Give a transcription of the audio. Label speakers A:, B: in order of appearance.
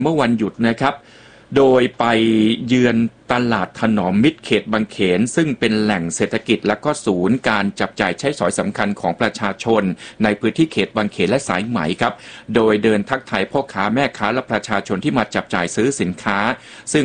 A: เมื่อวันหยุดนะครับโดยไปเยือนตลาดถนอมมิตรเขตบางเขนซึ่งเป็นแหล่งเศรษฐกิจและก็ศูนย์การจับจ่ายใช้สอยสำคัญของประชาชนในพื้นที่เขตบางเขนและสายไหมครับโดยเดินทักทายพ่อค้าแม่ค้าและประชาชนที่มาจับจ่ายซื้อสินค้าซึ่ง